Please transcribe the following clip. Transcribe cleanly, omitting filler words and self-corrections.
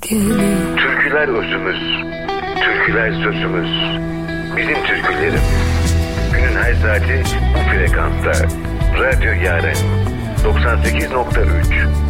geliyor. Türküler özümüz, türküler sözümüz. Bizim türkülerim. Günün her saati bu frekansta. Radyo Yaren 98.3